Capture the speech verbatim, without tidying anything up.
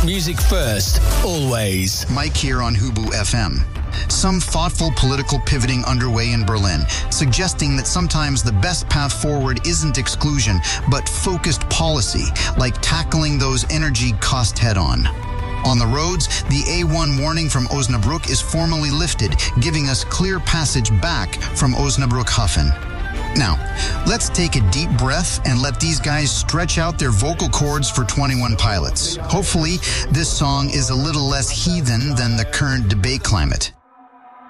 Music first, always. Mike here on Hubu F M. Some thoughtful political pivoting underway in Berlin, suggesting that sometimes the best path forward isn't exclusion, but focused policy, like tackling those energy costs head-on. On the roads, the A one warning from Osnabrück is formally lifted, giving us clear passage back from Osnabrück-Hafen. Now, let's take a deep breath and let these guys stretch out their vocal cords for twenty-one Pilots. Hopefully, this song is a little less heathen than the current debate climate.